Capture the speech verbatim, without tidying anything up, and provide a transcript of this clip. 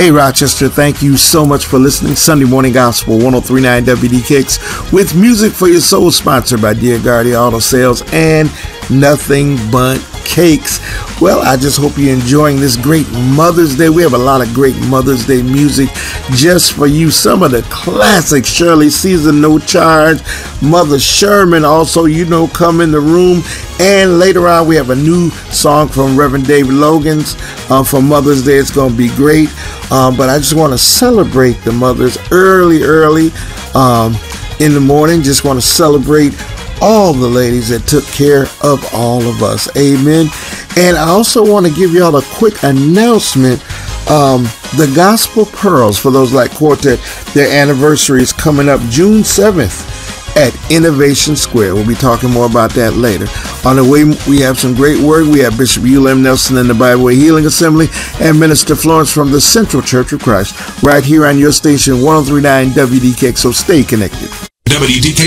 Hey, Rochester, thank you so much for listening. Sunday Morning Gospel, one oh three point nine W D K X, with Music for Your Soul, sponsored by Dear Guardia Auto Sales and Nothing But Cakes. Well, I just hope you're enjoying this great Mother's Day. We have a lot of great Mother's Day music just for you. Some of the classics: Shirley Caesar, No Charge, Mother Sherman, also, you know, Come in the Room. And later on, we have a new song from Reverend David Logan's uh, for Mother's Day. It's going to be great. Um, but I just want to celebrate the mothers early, early um, in the morning. Just want to celebrate all the ladies that took care of all of us. Amen. And I also want to give y'all a quick announcement. Um, the Gospel Pearls, for those like Quartet, their anniversary is coming up June seventh at Innovation Square. We'll be talking more about that later. On the way, we have some great work. We have Bishop Hugh M. Nelson in the Bible Way Healing Assembly and Minister Florence from the Central Church of Christ, right here on your station, one oh three point nine W D K X. So stay connected. W D K